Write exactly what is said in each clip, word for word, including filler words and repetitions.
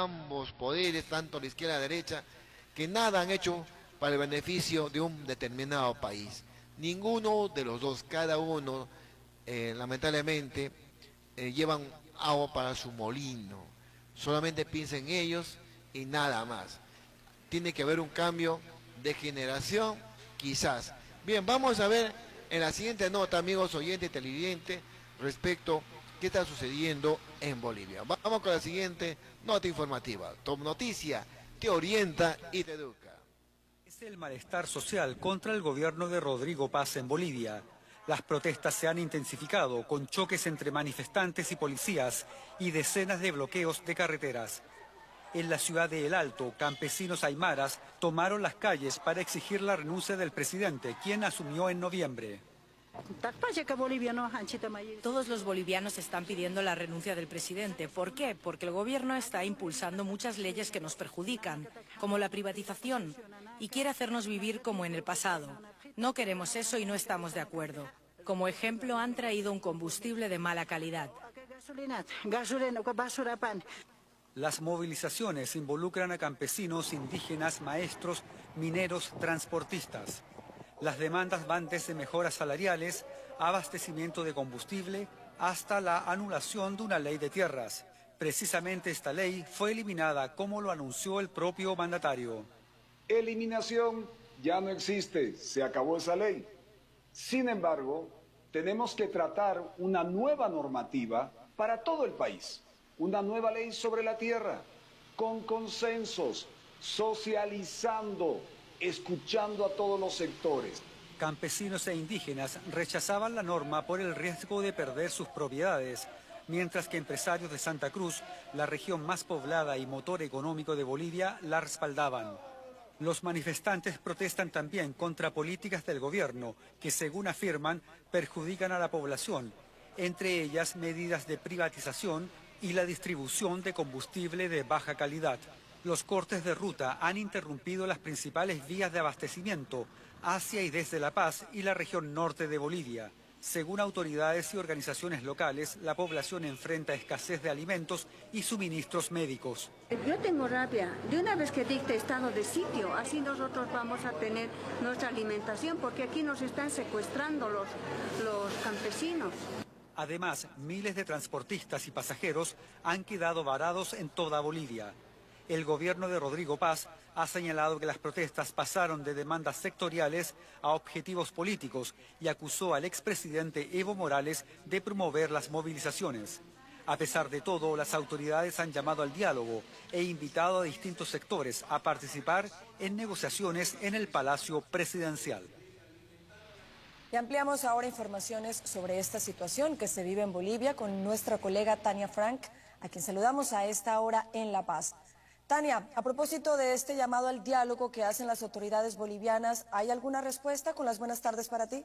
ambos poderes, tanto la izquierda y la derecha, que nada han hecho para el beneficio de un determinado país. Ninguno de los dos, cada uno, eh, lamentablemente, eh, llevan agua para su molino. Solamente piensan en ellos y nada más. Tiene que haber un cambio de generación, quizás. Bien, vamos a ver en la siguiente nota, amigos oyentes y televidentes, respecto a qué está sucediendo en Bolivia. Vamos con la siguiente nota informativa. Top Noticia te orienta y te educa. Es el malestar social contra el gobierno de Rodrigo Paz en Bolivia. Las protestas se han intensificado con choques entre manifestantes y policías y decenas de bloqueos de carreteras. En la ciudad de El Alto, campesinos aymaras tomaron las calles para exigir la renuncia del presidente, quien asumió en noviembre. Todos los bolivianos están pidiendo la renuncia del presidente. ¿Por qué? Porque el gobierno está impulsando muchas leyes que nos perjudican, como la privatización, y quiere hacernos vivir como en el pasado. No queremos eso y no estamos de acuerdo. Como ejemplo, han traído un combustible de mala calidad. Las movilizaciones involucran a campesinos, indígenas, maestros, mineros, transportistas. Las demandas van desde mejoras salariales, abastecimiento de combustible, hasta la anulación de una ley de tierras. Precisamente esta ley fue eliminada, como lo anunció el propio mandatario. Eliminación ya no existe, se acabó esa ley. Sin embargo, tenemos que tratar una nueva normativa para todo el país. Una nueva ley sobre la tierra, con consensos, socializando, escuchando a todos los sectores. Campesinos e indígenas rechazaban la norma por el riesgo de perder sus propiedades, mientras que empresarios de Santa Cruz, la región más poblada y motor económico de Bolivia, la respaldaban. Los manifestantes protestan también contra políticas del gobierno que, según afirman, perjudican a la población, entre ellas medidas de privatización y la distribución de combustible de baja calidad. Los cortes de ruta han interrumpido las principales vías de abastecimiento hacia y desde La Paz y la región norte de Bolivia. Según autoridades y organizaciones locales, la población enfrenta escasez de alimentos y suministros médicos. Yo tengo rabia. De una vez que dicte estado de sitio, así nosotros vamos a tener nuestra alimentación, porque aquí nos están secuestrando los, los campesinos. Además, miles de transportistas y pasajeros han quedado varados en toda Bolivia. El gobierno de Rodrigo Paz ha señalado que las protestas pasaron de demandas sectoriales a objetivos políticos y acusó al expresidente Evo Morales de promover las movilizaciones. A pesar de todo, las autoridades han llamado al diálogo e invitado a distintos sectores a participar en negociaciones en el Palacio Presidencial. Y ampliamos ahora informaciones sobre esta situación que se vive en Bolivia con nuestra colega Tania Frank, a quien saludamos a esta hora en La Paz. Tania, a propósito de este llamado al diálogo que hacen las autoridades bolivianas, ¿hay alguna respuesta? Con las buenas tardes para ti.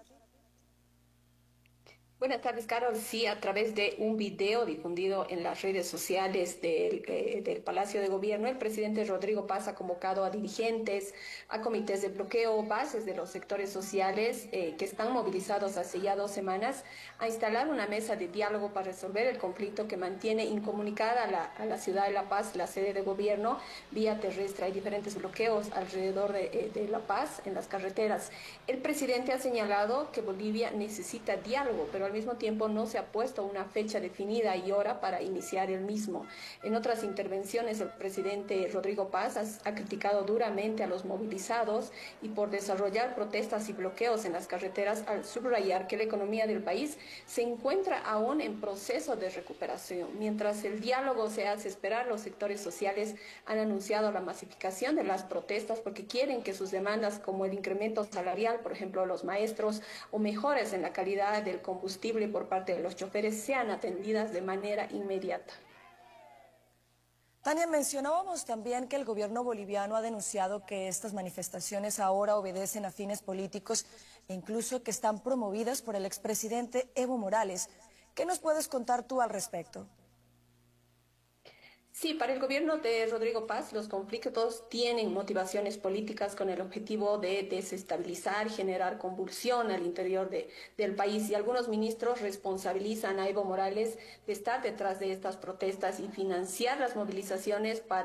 Buenas tardes, Carol. Sí, a través de un video difundido en las redes sociales del, eh, del Palacio de Gobierno, el presidente Rodrigo Paz ha convocado a dirigentes, a comités de bloqueo, bases de los sectores sociales eh, que están movilizados hace ya dos semanas a instalar una mesa de diálogo para resolver el conflicto que mantiene incomunicada a la, a la ciudad de La Paz, la sede de gobierno, vía terrestre. Hay diferentes bloqueos alrededor de, de La Paz en las carreteras. El presidente ha señalado que Bolivia necesita diálogo, pero al mismo tiempo no se ha puesto una fecha definida y hora para iniciar el mismo. En otras intervenciones, el presidente Rodrigo Paz ha, ha criticado duramente a los movilizados y por desarrollar protestas y bloqueos en las carreteras, al subrayar que la economía del país se encuentra aún en proceso de recuperación. Mientras el diálogo se hace esperar, los sectores sociales han anunciado la masificación de las protestas porque quieren que sus demandas, como el incremento salarial, por ejemplo, los maestros, o mejoras en la calidad del combustible por parte de los choferes, sean atendidas de manera inmediata. Tania, mencionábamos también que el gobierno boliviano ha denunciado que estas manifestaciones ahora obedecen a fines políticos e incluso que están promovidas por el expresidente Evo Morales. ¿Qué nos puedes contar tú al respecto? Sí, para el gobierno de Rodrigo Paz, los conflictos tienen motivaciones políticas con el objetivo de desestabilizar, generar convulsión al interior de, del país, y algunos ministros responsabilizan a Evo Morales de estar detrás de estas protestas y financiar las movilizaciones para